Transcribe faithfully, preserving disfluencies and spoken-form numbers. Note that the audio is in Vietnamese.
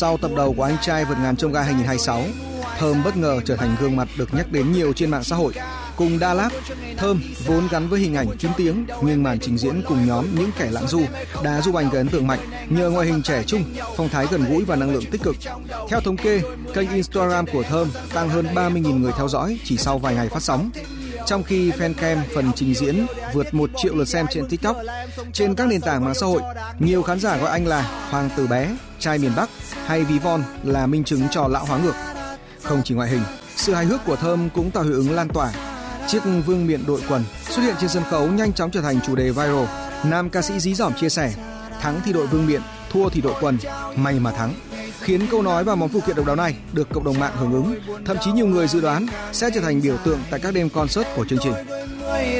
Sau tập đầu của Anh trai vượt ngàn chông gai hai không hai sáu, Thơm bất ngờ trở thành gương mặt được nhắc đến nhiều trên mạng xã hội. Cùng Đà Lạt, Thơm vốn gắn với hình ảnh kín tiếng, nhưng màn trình diễn cùng nhóm những kẻ lãng du đã giúp anh gây ấn tượng mạnh nhờ ngoại hình trẻ trung, phong thái gần gũi và năng lượng tích cực. Theo thống kê, kênh Instagram của Thơm tăng hơn ba mươi nghìn người theo dõi chỉ sau vài ngày phát sóng. Trong khi fancam phần trình diễn vượt một triệu lượt xem trên TikTok. Trên các nền tảng mạng xã hội, nhiều khán giả gọi anh là Hoàng tử bé, trai miền Bắc hay Ví Von là minh chứng cho lão hóa ngược. Không chỉ ngoại hình, sự hài hước của Thơm cũng tạo hiệu ứng lan tỏa. Chiếc vương miện đội quần xuất hiện trên sân khấu nhanh chóng trở thành chủ đề viral. Nam ca sĩ dí dỏm chia sẻ: thắng thì đội vương miện, thua thì đội quần, may mà thắng. Khiến câu nói và món phụ kiện độc đáo này được cộng đồng mạng hưởng ứng. Thậm chí nhiều người dự đoán sẽ trở thành biểu tượng tại các đêm concert của chương trình.